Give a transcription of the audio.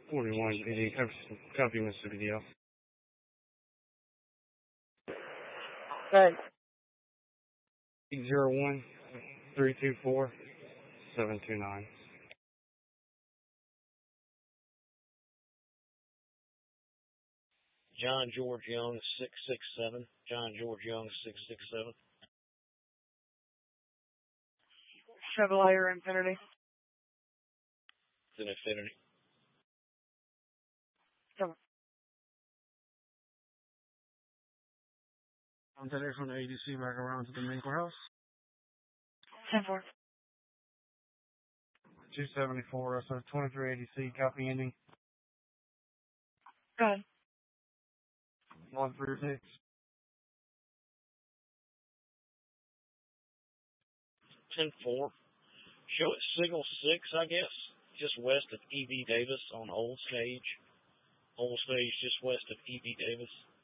4180, copy Mississippi DL. Thanks. 801-324-729. John George Young, 667. John George Young, 667. Chevrolet or Infinity? It's an Infinity. Come on. I'm today from the ADC back around to the main courthouse. 10-4. 274, so 23 ADC, copy ending. Go ahead. 136. 10-4. Show it signal 6, I guess, just west of E.B. Davis on Old Stage. Old Stage just west of E.B. Davis.